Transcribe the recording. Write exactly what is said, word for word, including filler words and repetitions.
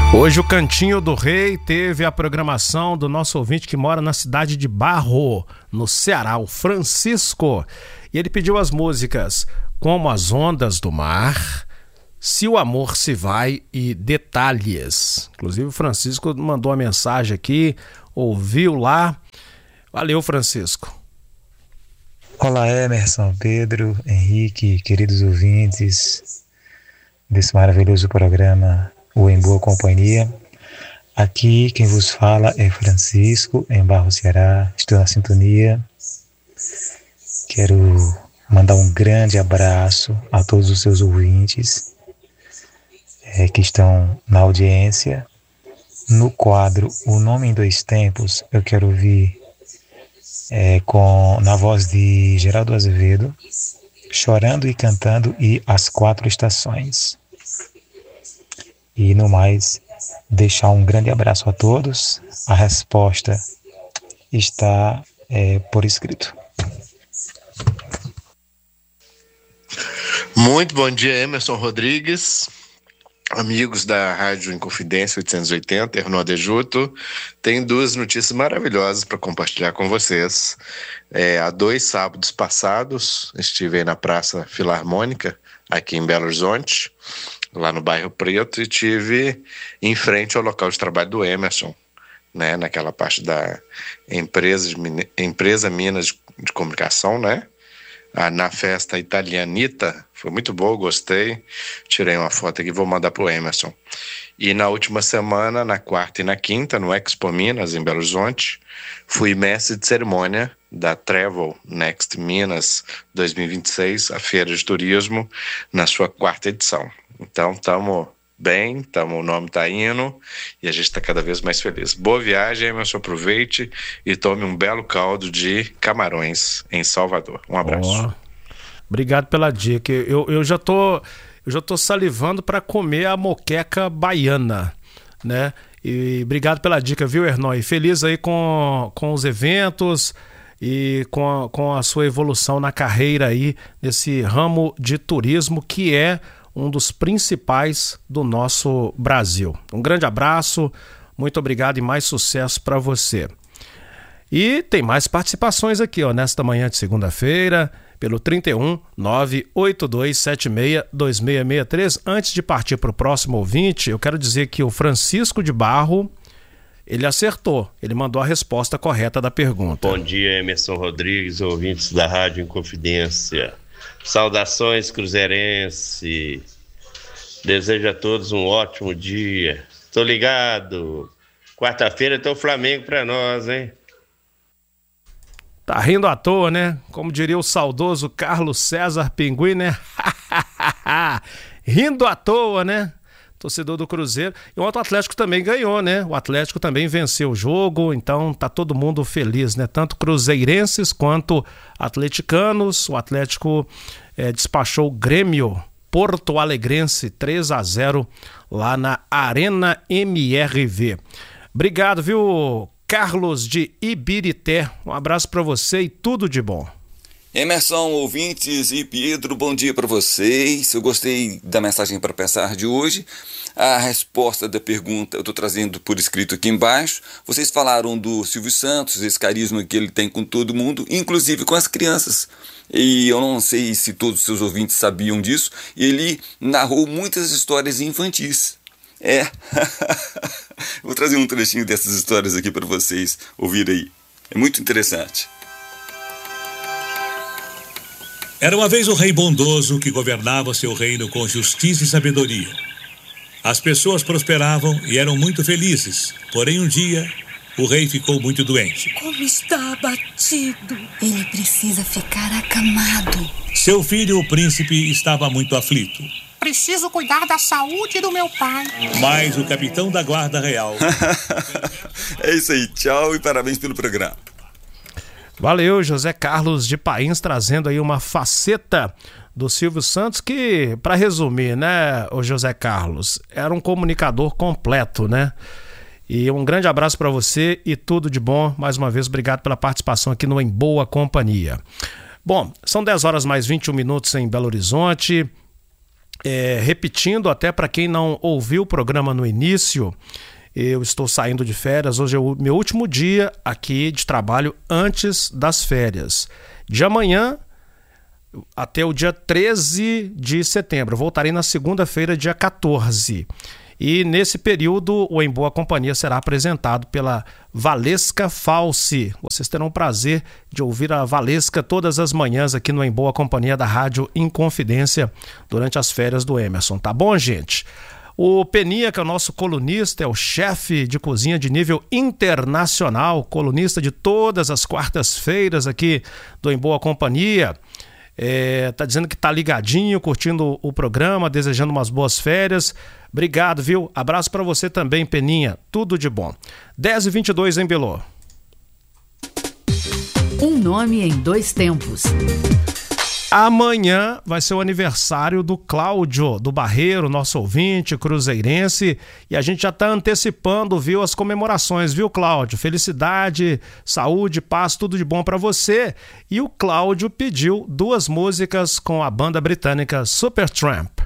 Hoje o Cantinho do Rei teve a programação do nosso ouvinte que mora na cidade de Barro, no Ceará, o Francisco. E ele pediu as músicas Como as Ondas do Mar, Se o Amor Se Vai e Detalhes. Inclusive o Francisco mandou uma mensagem aqui, ouviu lá. Valeu, Francisco. Olá, Emerson, Pedro, Henrique, queridos ouvintes desse maravilhoso programa O Em Boa Companhia. Aqui quem vos fala é Francisco, em Barro, Ceará. Estou na sintonia. Quero mandar um grande abraço a todos os seus ouvintes é, que estão na audiência. No quadro O Nome em Dois Tempos, eu quero ouvir é, com, na voz de Geraldo Azevedo, Chorando e Cantando e As Quatro Estações. E no mais, deixar um grande abraço a todos. A resposta está é, por escrito. Muito bom dia, Emerson Rodrigues, amigos da Rádio Inconfidência oitocentos e oitenta, Erno Dejuto. Tem duas notícias maravilhosas para compartilhar com vocês. É, há dois sábados passados, estive aí na Praça Filarmônica, aqui em Belo Horizonte, lá no Bairro Preto, e tive em frente ao local de trabalho do Emerson, né, naquela parte da empresa, empresa Minas de, de Comunicação, né? Ah, na festa Italianita, foi muito boa, gostei, tirei uma foto aqui, vou mandar pro Emerson. E na última semana, na quarta e na quinta, no Expo Minas, em Belo Horizonte, fui mestre de cerimônia da Travel Next Minas dois mil e vinte e seis, a feira de turismo, na sua quarta edição. Então, estamos bem, tamo, o nome está indo e a gente está cada vez mais feliz. Boa viagem, Emerson, aproveite e tome um belo caldo de camarões em Salvador. Um abraço. Oh, obrigado pela dica. Eu, eu, já tô, eu já tô salivando para comer a moqueca baiana, né? E obrigado pela dica, viu, Ernói? Feliz aí com, com os eventos e com a, com a sua evolução na carreira aí, nesse ramo de turismo que é um dos principais do nosso Brasil. Um grande abraço, muito obrigado e mais sucesso para você. E tem mais participações aqui, ó, nesta manhã de segunda-feira, pelo trinta e um, nove oito dois sete seis, dois seis seis três. Antes de partir para o próximo ouvinte, eu quero dizer que o Francisco de Barro, ele acertou, ele mandou a resposta correta da pergunta. Bom dia, Emerson Rodrigues, ouvintes da Rádio Inconfidência. Saudações, cruzeirense. Desejo a todos um ótimo dia. Tô ligado. Quarta-feira tem o Flamengo pra nós, hein? Tá rindo à toa, né? Como diria o saudoso Carlos César Pinguim, né? Rindo à toa, né? Torcedor do Cruzeiro. E ontem o Atlético também ganhou, né? O Atlético também venceu o jogo, então tá todo mundo feliz, né? Tanto cruzeirenses quanto atleticanos. O Atlético é, despachou o Grêmio Porto Alegrense três a zero lá na Arena M R V. Obrigado, viu, Carlos de Ibirité? Um abraço para você e tudo de bom. Emerson, ouvintes e Pedro, bom dia para vocês. Eu gostei da mensagem para pensar de hoje. A resposta da pergunta eu estou trazendo por escrito aqui embaixo. Vocês falaram do Silvio Santos, esse carisma que ele tem com todo mundo, inclusive com as crianças. E eu não sei se todos os seus ouvintes sabiam disso. Ele narrou muitas histórias infantis. É, vou trazer um trechinho dessas histórias aqui para vocês ouvirem aí. É muito interessante. Era uma vez um rei bondoso que governava seu reino com justiça e sabedoria. As pessoas prosperavam e eram muito felizes. Porém, um dia, o rei ficou muito doente. Como está abatido. Ele precisa ficar acamado. Seu filho, o príncipe, estava muito aflito. Preciso cuidar da saúde do meu pai. Mas o capitão da guarda real... É isso aí, tchau e parabéns pelo programa. Valeu, José Carlos de Pains, trazendo aí uma faceta do Silvio Santos que, para resumir, né, o José Carlos, era um comunicador completo, né? E um grande abraço para você e tudo de bom. Mais uma vez, obrigado pela participação aqui no Em Boa Companhia. Bom, são dez horas mais vinte e um minutos em Belo Horizonte. É, repetindo até para quem não ouviu o programa no início, eu estou saindo de férias, hoje é o meu último dia aqui de trabalho antes das férias. De amanhã até o dia treze de setembro, voltarei na segunda-feira, dia quatorze. E nesse período o Em Boa Companhia será apresentado pela Valesca Falsi. Vocês terão o prazer de ouvir a Valesca todas as manhãs aqui no Em Boa Companhia da Rádio Inconfidência durante as férias do Emerson, tá bom, gente? O Peninha, que é o nosso colunista, é o chefe de cozinha de nível internacional, colunista de todas as quartas-feiras aqui do Em Boa Companhia. É, tá dizendo que tá ligadinho, curtindo o programa, desejando umas boas férias. Obrigado, viu? Abraço para você também, Peninha. Tudo de bom. dez e vinte e dois em Belô. Um nome em dois tempos. Amanhã vai ser o aniversário do Cláudio, do Barreiro, nosso ouvinte cruzeirense, e a gente já está antecipando, viu, as comemorações, viu, Cláudio? Felicidade, saúde, paz, tudo de bom para você. E o Cláudio pediu duas músicas com a banda britânica Supertramp.